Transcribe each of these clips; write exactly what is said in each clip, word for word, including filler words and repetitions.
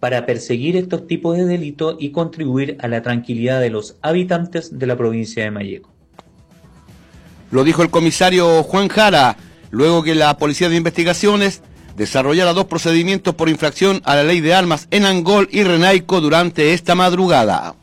para perseguir estos tipos de delitos y contribuir a la tranquilidad de los habitantes de la provincia de Malleco. Lo dijo el comisario Juan Jara, luego que la Policía de Investigaciones desarrollara dos procedimientos por infracción a la ley de armas en Angol y Renaico durante esta madrugada.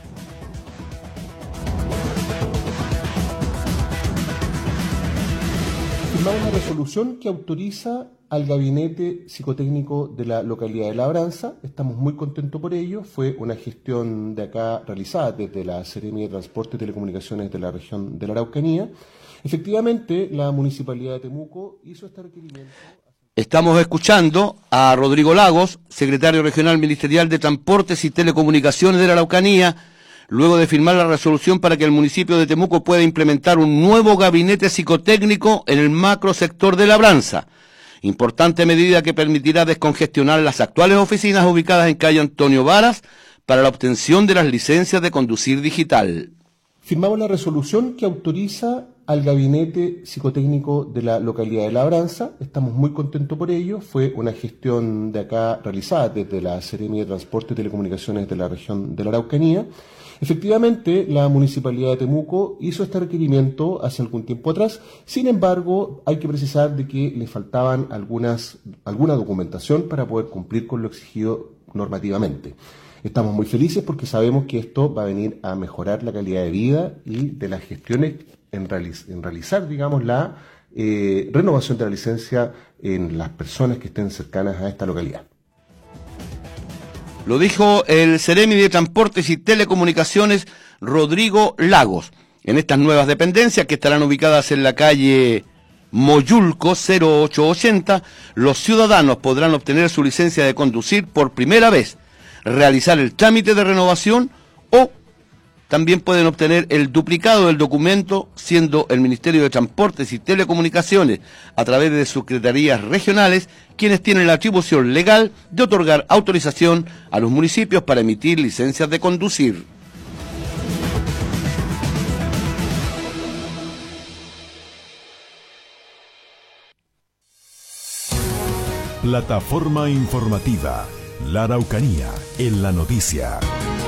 Firmamos una resolución que autoriza al gabinete psicotécnico de la localidad de Labranza. Estamos muy contentos por ello. Fue una gestión de acá realizada desde la Seremi de Transporte y Telecomunicaciones de la región de la Araucanía. Efectivamente, la Municipalidad de Temuco hizo este requerimiento. Estamos escuchando a Rodrigo Lagos, secretario regional ministerial de Transportes y Telecomunicaciones de la Araucanía, luego de firmar la resolución para que el municipio de Temuco pueda implementar un nuevo gabinete psicotécnico en el macro sector de Labranza. Importante medida que permitirá descongestionar las actuales oficinas ubicadas en calle Antonio Varas para la obtención de las licencias de conducir digital. Firmamos la resolución que autoriza al gabinete psicotécnico de la localidad de Labranza. Estamos muy contentos por ello. Fue una gestión de acá realizada desde la Seremi de Transporte y Telecomunicaciones de la región de la Araucanía. Efectivamente, la Municipalidad de Temuco hizo este requerimiento hace algún tiempo atrás. Sin embargo, hay que precisar de que le faltaban algunas, alguna documentación para poder cumplir con lo exigido normativamente. Estamos muy felices porque sabemos que esto va a venir a mejorar la calidad de vida y de las gestiones en, realiz en realizar, digamos, la eh, renovación de la licencia en las personas que estén cercanas a esta localidad. Lo dijo el Seremi de Transportes y Telecomunicaciones, Rodrigo Lagos. En estas nuevas dependencias, que estarán ubicadas en la calle Moyulco cero ocho ochenta, los ciudadanos podrán obtener su licencia de conducir por primera vez, realizar el trámite de renovación o también pueden obtener el duplicado del documento, siendo el Ministerio de Transportes y Telecomunicaciones, a través de sus secretarías regionales, quienes tienen la atribución legal de otorgar autorización a los municipios para emitir licencias de conducir. Plataforma informativa, La Araucanía en la noticia.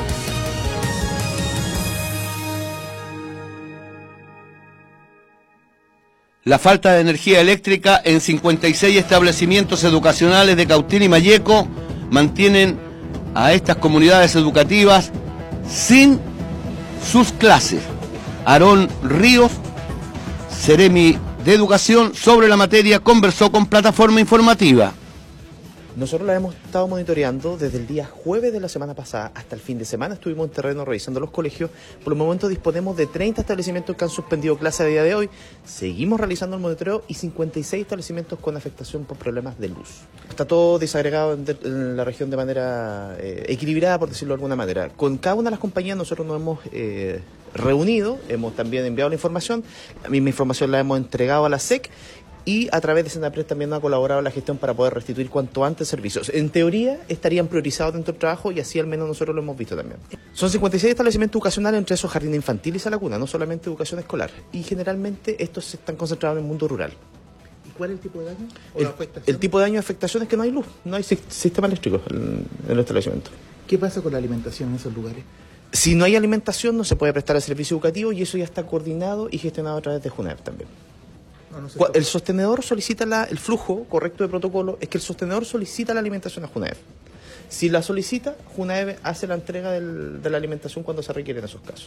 La falta de energía eléctrica en cincuenta y seis establecimientos educacionales de Cautín y Malleco mantienen a estas comunidades educativas sin sus clases. Aarón Ríos, Seremi de Educación, sobre la materia conversó con Plataforma Informativa. Nosotros la hemos estado monitoreando desde el día jueves de la semana pasada hasta el fin de semana. Estuvimos en terreno revisando los colegios. Por el momento disponemos de treinta establecimientos que han suspendido clases a día de hoy. Seguimos realizando el monitoreo y cincuenta y seis establecimientos con afectación por problemas de luz. Está todo desagregado en, de, en la región de manera eh, equilibrada, por decirlo de alguna manera. Con cada una de las compañías nosotros nos hemos eh, reunido, hemos también enviado la información. La misma información la hemos entregado a la S E C. Y a través de Senapred también nos ha colaborado la gestión para poder restituir cuanto antes servicios. En teoría estarían priorizados dentro del trabajo y así al menos nosotros lo hemos visto también. Son cincuenta y seis establecimientos educacionales, entre esos jardín infantil y sala cuna, no solamente educación escolar. Y generalmente estos están concentrados en el mundo rural. ¿Y cuál es el tipo de daño? ¿O el, la afectación? El tipo de daño de afectación es que no hay luz, no hay sistema eléctrico en, en el establecimiento. ¿Qué pasa con la alimentación en esos lugares? Si no hay alimentación no se puede prestar el servicio educativo y eso ya está coordinado y gestionado a través de JUNEP también. No, no el sostenedor solicita la, el flujo correcto de protocolo, es que el sostenedor solicita la alimentación a JUNAEV. Si la solicita, JUNAEV hace la entrega del, de la alimentación cuando se requiere en esos casos.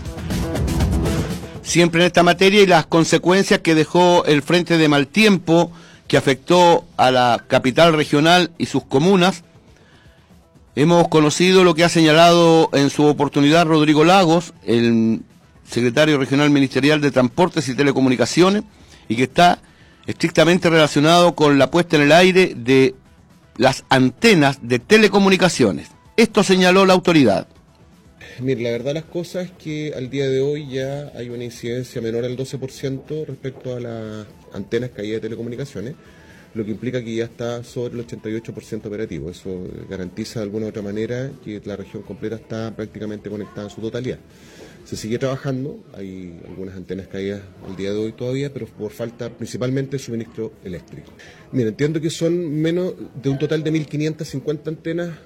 Siempre en esta materia y las consecuencias que dejó el frente de mal tiempo que afectó a la capital regional y sus comunas, hemos conocido lo que ha señalado en su oportunidad Rodrigo Lagos, el secretario regional ministerial de Transportes y Telecomunicaciones, y que está estrictamente relacionado con la puesta en el aire de las antenas de telecomunicaciones. Esto señaló la autoridad. Mire, la verdad las cosas es que al día de hoy ya hay una incidencia menor al doce por ciento respecto a las antenas caídas de telecomunicaciones, lo que implica que ya está sobre el ochenta y ocho por ciento operativo. Eso garantiza de alguna u otra manera que la región completa está prácticamente conectada en su totalidad. Se sigue trabajando, hay algunas antenas caídas al día de hoy todavía, pero por falta principalmente de suministro eléctrico. Mira, entiendo que son menos de un total de mil quinientas cincuenta antenas